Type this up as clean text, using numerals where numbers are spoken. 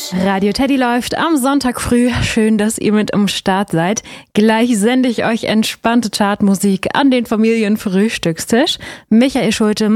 Radio Teddy läuft am Sonntag früh. Schön, dass ihr mit am Start seid. Gleich sende ich euch entspannte Chartmusik an den Familienfrühstückstisch. Michael Schulte